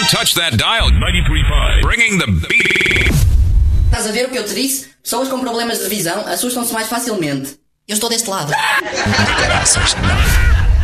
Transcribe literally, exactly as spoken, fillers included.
Don't touch that dial. ninety-three point five. Bringing the beat. Estás a ver o que eu te disse? Pessoas com problemas de visão assustam-se mais facilmente. Eu estou deste lado. Graças.